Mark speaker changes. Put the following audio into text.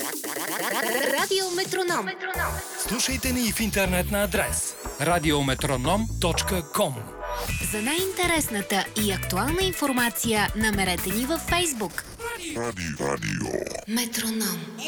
Speaker 1: Радио Метроном.
Speaker 2: Слушайте ни и в интернет на адрес radiometronom.com.
Speaker 1: За най-интересната и актуална информация намерете ни във Фейсбук. Радио Метроном.